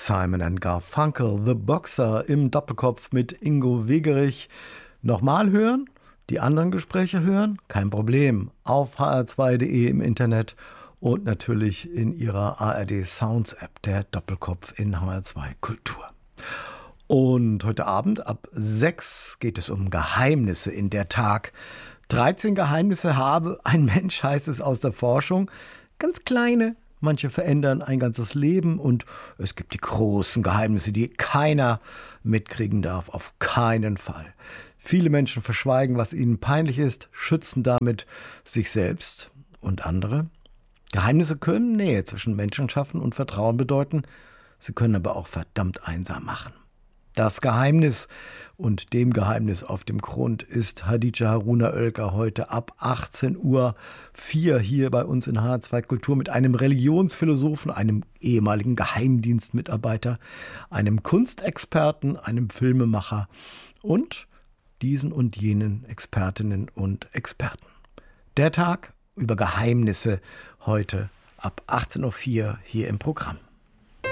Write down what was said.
Simon and Garfunkel, The Boxer im Doppelkopf mit Ingo Wegerich. Nochmal hören, die anderen Gespräche hören, kein Problem, auf hr2.de im Internet und natürlich in Ihrer ARD Sounds App, der Doppelkopf in HR2 Kultur. Und heute Abend ab 6 geht es um Geheimnisse in der Tag. 13 Geheimnisse habe ein Mensch, heißt es aus der Forschung. Ganz kleine, manche verändern ein ganzes Leben und es gibt die großen Geheimnisse, die keiner mitkriegen darf, auf keinen Fall. Viele Menschen verschweigen, was ihnen peinlich ist, schützen damit sich selbst und andere. Geheimnisse können Nähe zwischen Menschen schaffen und Vertrauen bedeuten, sie können aber auch verdammt einsam machen. Das Geheimnis und dem Geheimnis auf dem Grund ist Hadija Haruna Oelker heute ab 18:04 Uhr hier bei uns in HR2 Kultur mit einem Religionsphilosophen, einem ehemaligen Geheimdienstmitarbeiter, einem Kunstexperten, einem Filmemacher und diesen und jenen Expertinnen und Experten. Der Tag über Geheimnisse heute ab 18:04 Uhr hier im Programm.